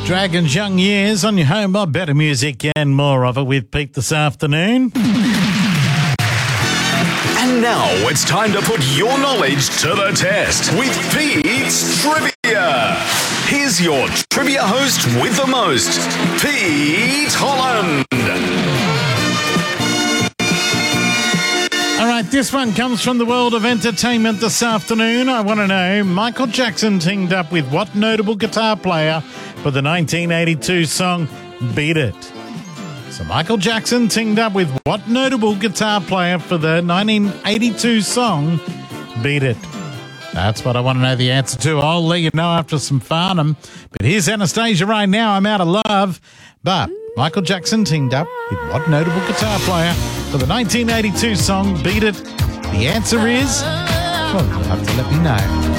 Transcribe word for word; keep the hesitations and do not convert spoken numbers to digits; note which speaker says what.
Speaker 1: Dragons Young Years on your home of better music and more of it with Pete this afternoon.
Speaker 2: And now it's time to put your knowledge to the test with Pete's Trivia. Here's your trivia host with the most, Pete Holland.
Speaker 1: All right, this one comes from the world of entertainment this afternoon. I want to know, Michael Jackson teamed up with what notable guitar player for the nineteen eighty-two song Beat It? So Michael Jackson teamed up with what notable guitar player for the nineteen eighty-two song Beat It? That's what I want to know the answer to. I'll let you know after some Farnham. But here's Anastasia right now. I'm out of love. But Michael Jackson teamed up with what notable guitar player for the nineteen eighty-two song Beat It? The answer is, well, you'll have to let me know.